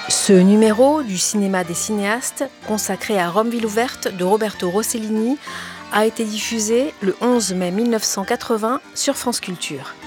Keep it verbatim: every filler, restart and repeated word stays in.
Ce numéro du cinéma des cinéastes, consacré à Rome ville ouverte de Roberto Rossellini, a été diffusé le onze mai mille neuf cent quatre-vingts sur France Culture.